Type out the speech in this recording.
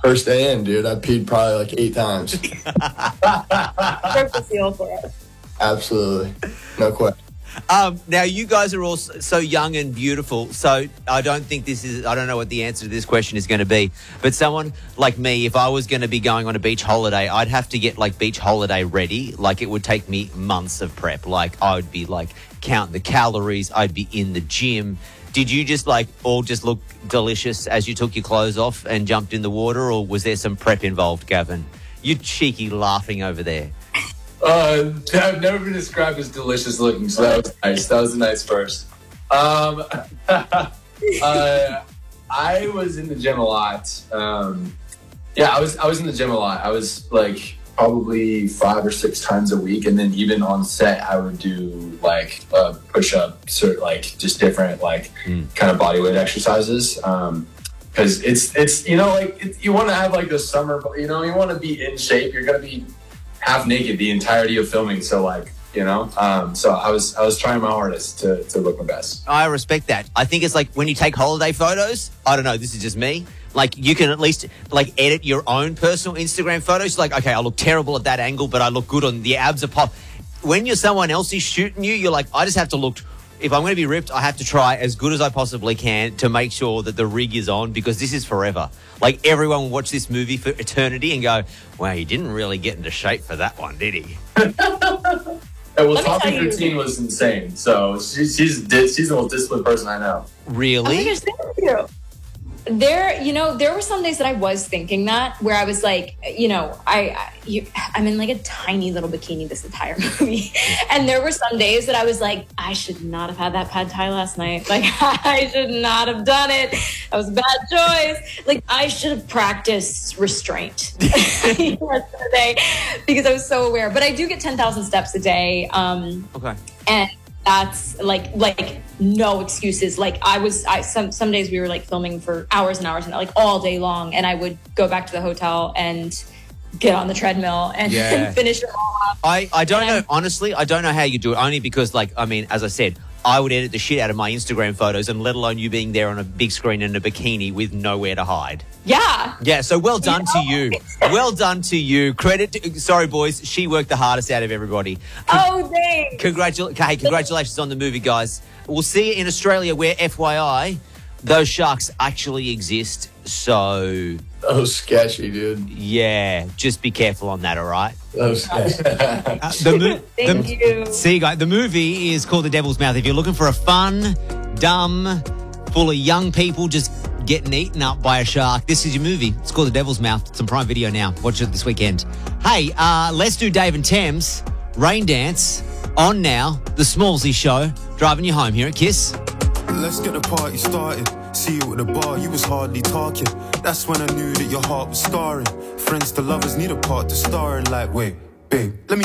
First day in, dude, I peed probably like 8 times. Perfect deal for us. Absolutely. No question. Now, you guys are all so young and beautiful, so I don't know what the answer to this question is going to be, but someone like me, if I was going to be going on a beach holiday, I'd have to get, like, beach holiday ready. Like, it would take me months of prep. Like, I would be, like, counting the calories. I'd be in the gym. Did you just, like, all just look delicious as you took your clothes off and jumped in the water, or was there some prep involved, Gavin? You're cheeky laughing over there. I've never been described as delicious looking, so that was nice. That was a nice verse. I was in the gym a lot. I was in the gym a lot. I was like probably 5 or 6 times a week, and then even on set, I would do like push-ups or like just different like kind of bodyweight exercises. Because it's you know, like you want to have like the summer, you know, you want to be in shape. You're gonna be half naked the entirety of filming, so like, you know, so I was trying my hardest to look my best. I respect that. I think it's like when you take holiday photos, I don't know, this is just me, like you can at least like edit your own personal Instagram photos. Like, okay, I look terrible at that angle, but I look good on the abs are pop. When you're someone else is shooting you, you're like, I just have to look, if I'm going to be ripped, I have to try as good as I possibly can to make sure that the rig is on, because this is forever. Like, everyone will watch this movie for eternity and go, wow, he didn't really get into shape for that one, did he? Well, Tommy's routine was insane. So she's the most disciplined person I know. Really? Oh my gosh, thank you. There were some days that I was thinking that, where I was like, you know, I'm in like a tiny little bikini this entire movie. And there were some days that I was like, I should not have had that pad thai last night. Like, I should not have done it. That was a bad choice. Like, I should have practiced restraint yesterday because I was so aware. But I do get 10,000 steps a day. Okay. And that's like no excuses. Like some days we were like filming for hours and hours and like all day long, and I would go back to the hotel and get on the treadmill and finish it all up. I don't know, honestly, I don't know how you do it, only because, like, I mean, as I said, I would edit the shit out of my Instagram photos, and let alone you being there on a big screen in a bikini with nowhere to hide. Yeah. Yeah, so well done to you. Well done to you. Sorry, boys, she worked the hardest out of everybody. Oh, thanks. Congratulations on the movie, guys. We'll see you in Australia, where, FYI, those sharks actually exist, so... That was sketchy, dude. Yeah, just be careful on that, all right? That was sketchy. Thank you. See, guys, the movie is called The Devil's Mouth. If you're looking for a fun, dumb, full of young people just getting eaten up by a shark, this is your movie. It's called The Devil's Mouth. It's on Prime Video now. Watch it this weekend. Hey, let's do Dave and Thames. Rain Dance on now. The Smallsy Show. Driving you home here at Kiss. Let's get the party started. See you at the bar, you was hardly talking. That's when I knew that your heart was scarring. Friends to lovers need a part to star in. Like, wait, babe, let me